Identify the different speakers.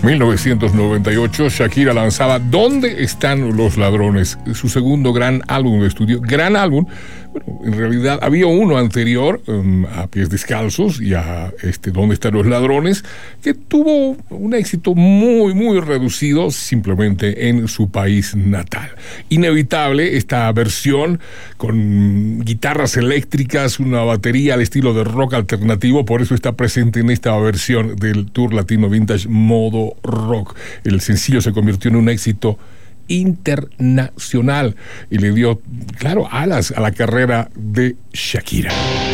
Speaker 1: 1998, Shakira lanzaba ¿Dónde están los ladrones?, su segundo gran álbum de estudio. Gran álbum. Bueno, en realidad había uno anterior, A Pies Descalzos, y a ¿Dónde están los ladrones?, que tuvo un éxito muy, muy reducido simplemente en su país natal. Inevitable esta versión con guitarras eléctricas, una batería al estilo de rock alternativo, por eso está presente en esta versión del Tour Latino Vintage Modo Rock. El sencillo se convirtió en un éxito internacional y le dio, claro, alas a la carrera de Shakira.